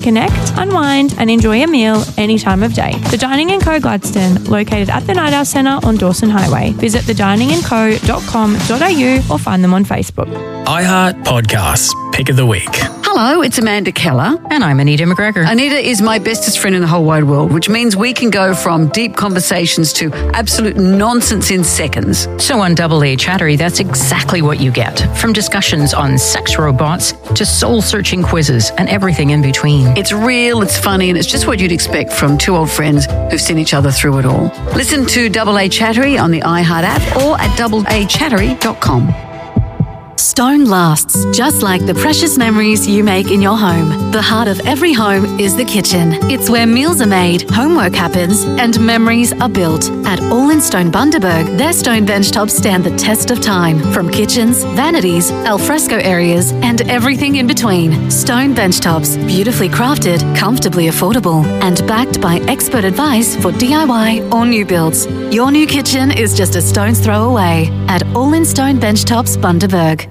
Connect, unwind, and enjoy a meal any time of day. The Dining & Co Gladstone, located at the Night Owl Centre on Dawson Highway. Visit thediningandco.com.au or find them on Facebook. iHeart Podcasts, Pick of the Week. Hello, it's Amanda Keller. And I'm Anita McGregor. Anita is my bestest friend in the whole wide world, which means we can go from deep conversations to absolute nonsense in seconds. So on Double A Chattery, that's exactly what you get. From discussions on sex robots to soul-searching quizzes and everything in between. It's real, it's funny, and it's just what you'd expect from two old friends who've seen each other through it all. Listen to Double A Chattery on the iHeart app or at doubleachattery.com. Stone lasts, just like the precious memories you make in your home. The heart of every home is the kitchen. It's where meals are made, homework happens, and memories are built. At All in Stone Bundaberg, their stone benchtops stand the test of time. From kitchens, vanities, alfresco areas, and everything in between. Stone benchtops, beautifully crafted, comfortably affordable, and backed by expert advice for DIY or new builds. Your new kitchen is just a stone's throw away at All in Stone Benchtops Bundaberg.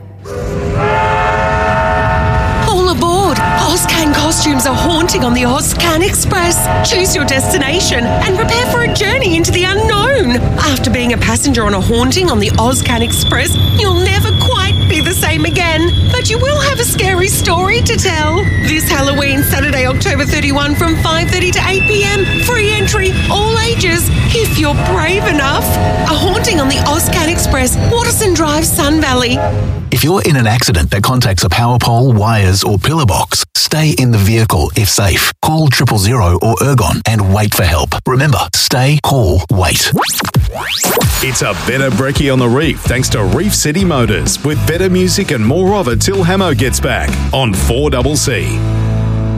All aboard! Ozcan costumes are haunting on the Ozcan Express. Choose your destination and prepare for a journey into the unknown. After being a passenger on a haunting on the Ozcan Express, you'll never quite be the same again. But you will have a scary story to tell. This Halloween, Saturday, October 31 from 5:30 to 8 p.m. Free entry, all ages, if you're brave enough. A haunting on the Ozcan Express, Waterson Drive, Sun Valley. If you're in an accident that contacts a power pole, wires or pillar box, stay in the vehicle if safe. Call 000 or Ergon and wait for help. Remember, stay, call, wait. It's a better brekkie on the reef thanks to Reef City Motors with better music and more of it till Hamo gets back on 4CC.